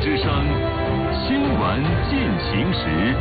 之声新闻进行时。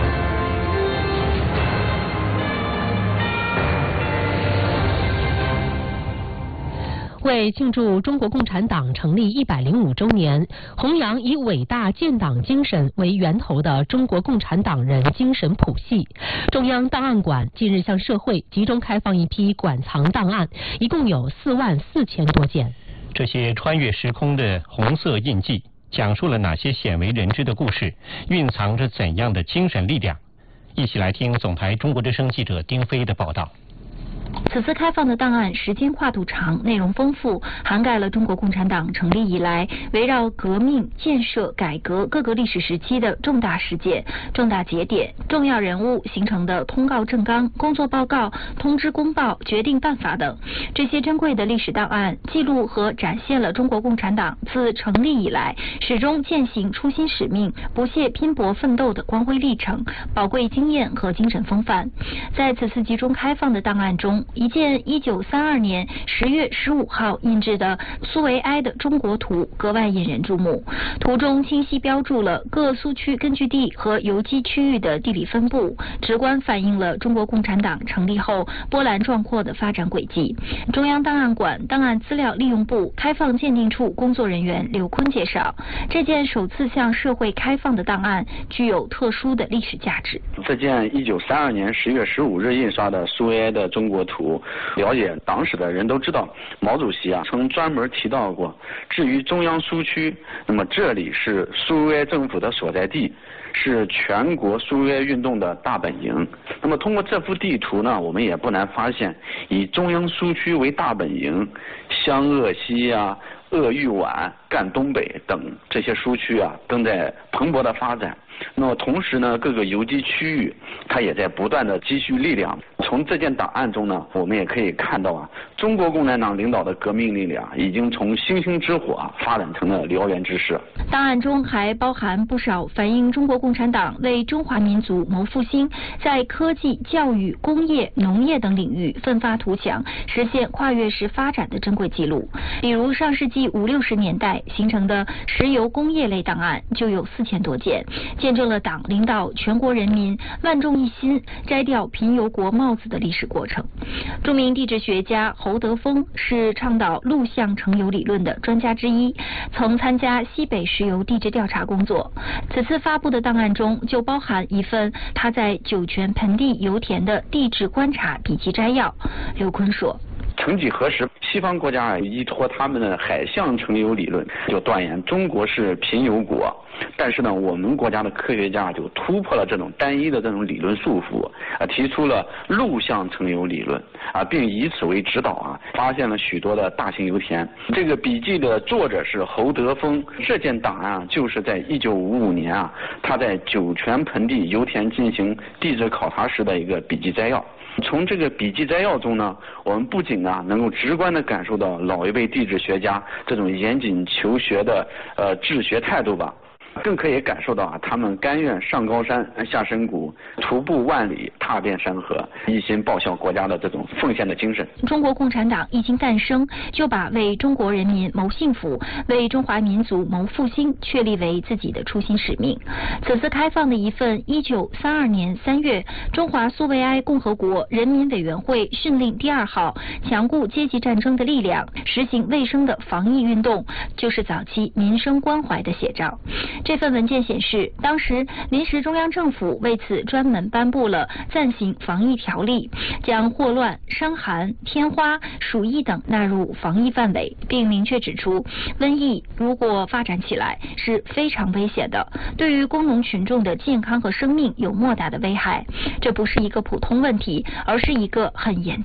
为庆祝中国共产党成立105周年，弘扬以伟大建党精神为源头的中国共产党人精神谱系，中央档案馆近日向社会集中开放一批馆藏档案，一共有44000多件。 这些穿越时空的红色印记，讲述了哪些鲜为人知的故事，蕴藏着怎样的精神力量？一起来听总台中国之声记者丁飞的报道。 此次开放的档案时间跨度长，内容丰富，涵盖了中国共产党成立以来围绕革命、建设、改革各个历史时期的重大事件、重大节点、重要人物形成的通告政纲、工作报告、通知公报、决定办法等。这些珍贵的历史档案记录和展现了中国共产党自成立以来始终践行初心使命、不懈拼搏奋斗的光辉历程、宝贵经验和精神风范。在此次集中开放的档案中，一件1932年10月15号印制的苏维埃的中国图格外引人注目。图中清晰标注了各苏区根据地和游击区域的地理分布，直观反映了中国共产党成立后波澜壮阔的发展轨迹。中央档案馆档案资料利用部开放鉴定处工作人员刘坤介绍，这件首次向社会开放的档案具有特殊的历史价值。 这件1932年10月15日印刷的苏维埃的中国图，了解党史的人都知道，毛主席曾专门提到过，至于中央苏区，那么这里是苏维埃政府的所在地，是全国苏维埃运动的大本营。那么通过这幅地图呢，我们也不难发现，以中央苏区为大本营，湘鄂西鄂豫皖、赣东北等这些苏区正在蓬勃的发展。那么同时呢，各个游击区域它也在不断的积蓄力量。从这件档案中呢，我们也可以看到中国共产党领导的革命力量已经从星星之火发展成了燎原之势。 档案中还包含不少反映中国共产党为中华民族谋复兴，在科技、教育、工业、农业等领域奋发图强，实现跨越式发展的珍贵记录。比如上世纪50、60年代形成的石油工业类档案就有4000多件，见证了党领导全国人民万众一心摘掉贫油国帽子的历史过程。著名地质学家侯德峰是倡导陆相成油理论的专家之一，曾参加西北石油地质调查工作。此次发布的档案中就包含一份他在酒泉盆地油田的地质观察笔记摘要。刘坤说， 曾几何时，西方国家依托他们的海相成油理论，就断言中国是贫油国。但是呢，我们国家的科学家就突破了这种单一的这种理论束缚，提出了陆相成油理论，并以此为指导发现了许多的大型油田。这个笔记的作者是侯德峰，这件档案就是在1955年他在酒泉盆地油田进行地质考察时的一个笔记摘要。从这个笔记摘要中呢，我们不仅能够直观地感受到老一辈地质学家这种严谨求学的治学态度吧，更可以感受到他们甘愿上高山下深谷，徒步万里踏遍山河，一心报效国家的这种奉献的精神。 中国共产党一经诞生，就把为中国人民谋幸福、为中华民族谋复兴确立为自己的初心使命。此次开放的一份1932年3月中华苏维埃共和国人民委员会训令第2号强固阶级战争的力量，实行卫生的防疫运动，就是早期民生关怀的写照。这份文件显示，当时临时中央政府为此专门颁布了暂行防疫条例，将霍乱、伤寒、天花、鼠疫等纳入防疫范围，并明确指出，瘟疫如果发展起来是非常危险的，对于工农群众的健康和生命有莫大的危害。这不是一个普通问题，而是一个很严重